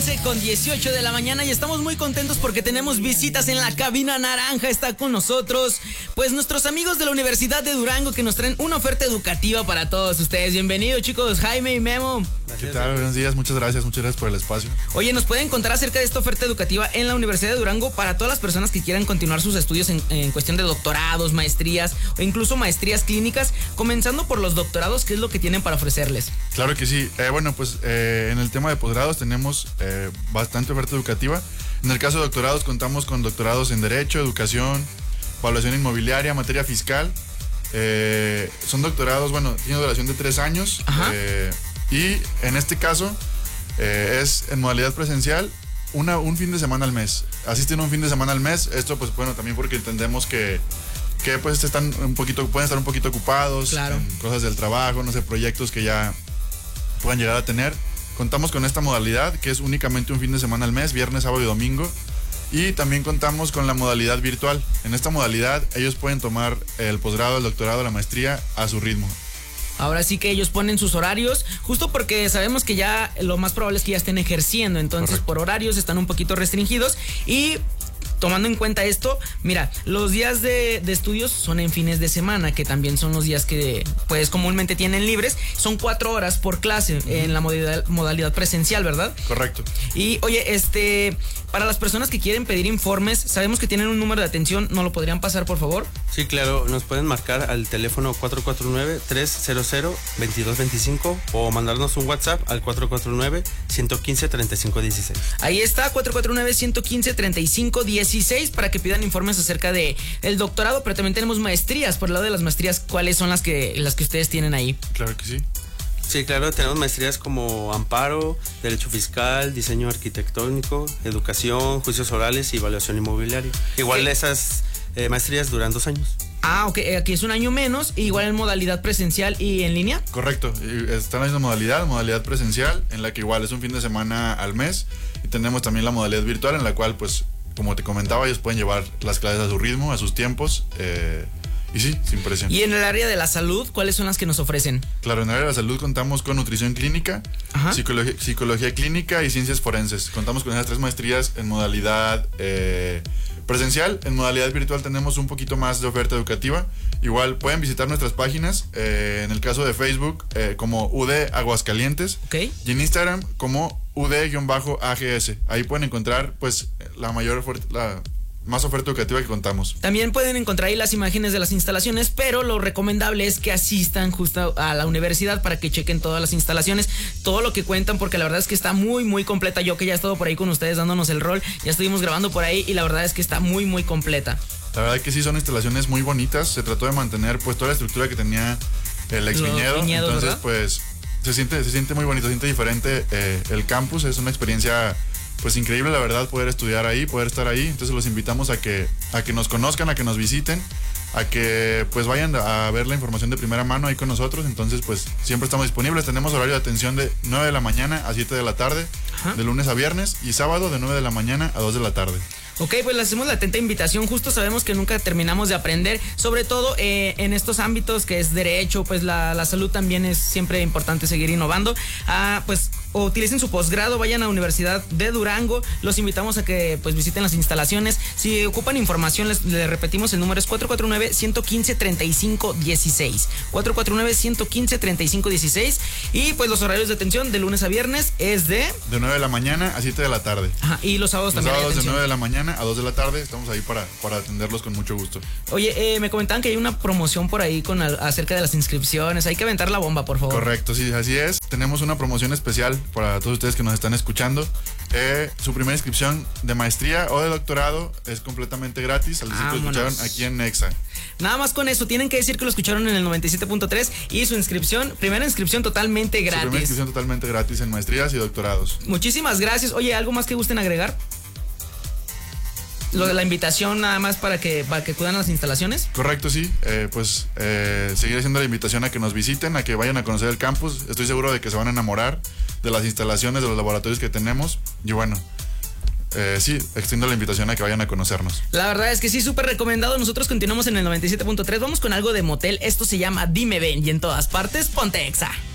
11:18 de la mañana y estamos muy contentos porque tenemos visitas en la cabina naranja. Está con nosotros, pues, nuestros amigos de la Universidad de Durango que nos traen una oferta educativa para todos ustedes. Bienvenidos, chicos, Jaime y Memo. ¿Qué tal? Buenos días, muchas gracias por el espacio. Oye, ¿nos pueden contar acerca de esta oferta educativa en la Universidad de Durango para todas las personas que quieran continuar sus estudios en cuestión de doctorados, maestrías o incluso maestrías clínicas? Comenzando por los doctorados, ¿qué es lo que tienen para ofrecerles? Claro que sí. En el tema de posgrados tenemos bastante oferta educativa. En el caso de doctorados contamos con doctorados en Derecho, Educación, Evaluación Inmobiliaria, Materia Fiscal. Son doctorados, tienen duración de 3 años. Y en este caso es en modalidad presencial un fin de semana al mes. Asisten un fin de semana al mes. Esto también porque entendemos que pueden estar un poquito ocupados, claro, en cosas del trabajo, proyectos que ya puedan llegar a tener. Contamos con esta modalidad que es únicamente un fin de semana al mes, viernes, sábado y domingo. Y también contamos con la modalidad virtual. En esta modalidad ellos pueden tomar el posgrado, el doctorado, la maestría a su ritmo. Ahora sí que ellos ponen sus horarios, justo porque sabemos que ya lo más probable es que ya estén ejerciendo, entonces correcto, por horarios están un poquito restringidos. Y tomando en cuenta esto, mira, los días de estudios son en fines de semana, que también son los días que pues comúnmente tienen libres. Son 4 horas por clase en la modalidad presencial, ¿verdad? Correcto. Y oye, para las personas que quieren pedir informes, sabemos que tienen un número de atención, ¿no lo podrían pasar, por favor? Sí, claro, nos pueden marcar al teléfono 449-300-2225 o mandarnos un WhatsApp al 449-115-3516. Ahí está, 449-115-3516 para que pidan informes acerca de el doctorado, pero también tenemos maestrías. Por el lado de las maestrías, ¿cuáles son las que ustedes tienen ahí? Claro que sí. Sí, claro, tenemos maestrías como Amparo, Derecho Fiscal, Diseño Arquitectónico, Educación, Juicios Orales y Evaluación Inmobiliaria. Igual esas maestrías duran 2 años. Ah, ok, aquí es un año menos, igual en modalidad presencial y en línea. Correcto, está en la misma modalidad presencial, en la que igual es un fin de semana al mes. Y tenemos también la modalidad virtual, en la cual, pues, como te comentaba, ellos pueden llevar las clases a su ritmo, a sus tiempos. Y sí, sin presión. ¿Y en el área de la salud, cuáles son las que nos ofrecen? Claro, en el área de la salud contamos con nutrición clínica, psicología clínica y ciencias forenses. Contamos con esas 3 maestrías en modalidad presencial. En modalidad virtual tenemos un poquito más de oferta educativa. Igual pueden visitar nuestras páginas, en el caso de Facebook como UD Aguascalientes, y en Instagram como UD-AGS. Ahí pueden encontrar pues más oferta educativa que contamos. También pueden encontrar ahí las imágenes de las instalaciones, pero lo recomendable es que asistan justo a la universidad para que chequen todas las instalaciones, todo lo que cuentan, porque la verdad es que está muy, muy completa. Yo que ya he estado por ahí con ustedes dándonos el rol, ya estuvimos grabando por ahí y la verdad es que está muy, muy completa. La verdad que sí, son instalaciones muy bonitas. Se trató de mantener pues toda la estructura que tenía el ex viñedo. Entonces, ¿verdad? Pues se siente muy bonito, se siente diferente el campus. Es una experiencia pues increíble, la verdad, poder estudiar ahí, poder estar ahí. Entonces los invitamos a que nos conozcan, a que nos visiten, a que pues vayan a ver la información de primera mano ahí con nosotros. Entonces pues siempre estamos disponibles. Tenemos horario de atención de 9 de la mañana a 7 de la tarde, de lunes a viernes, y sábado de 9 de la mañana a 2 de la tarde. Ok, pues le hacemos la atenta invitación. Justo sabemos que nunca terminamos de aprender, sobre todo en estos ámbitos que es derecho, pues la salud también es siempre importante seguir innovando. Pues utilicen su posgrado, vayan a la Universidad de Durango. Los invitamos a que pues visiten las instalaciones. Si ocupan información, les repetimos, el número es 449-115-3516. 449-115-3516. Y pues los horarios de atención de lunes a viernes es de 9 de la mañana a 7 de la tarde. Y los sábados también. Los sábados de 9 de la mañana a 2 de la tarde, estamos ahí para atenderlos con mucho gusto. Oye, me comentaban que hay una promoción por ahí acerca de las inscripciones. Hay que aventar la bomba, por favor. Correcto, sí, así es. Tenemos una promoción especial para todos ustedes que nos están escuchando. Su primera inscripción de maestría o de doctorado es completamente gratis. Al decir que lo escucharon aquí en Nexa. Nada más con eso, tienen que decir que lo escucharon en el 97.3 y su primera inscripción totalmente gratis. Su primera inscripción totalmente gratis en maestrías y doctorados. Muchísimas gracias. Oye, ¿algo más que gusten agregar? Lo de la invitación nada más para que cuidan las instalaciones. Correcto, sí. Seguir haciendo la invitación a que nos visiten, a que vayan a conocer el campus. Estoy seguro de que se van a enamorar de las instalaciones, de los laboratorios que tenemos. Y bueno, sí, extiendo la invitación a que vayan a conocernos. La verdad es que sí, súper recomendado. Nosotros continuamos en el 97.3. Vamos con algo de Motel. Esto se llama Dime Ven, y en todas partes, ponte Exa.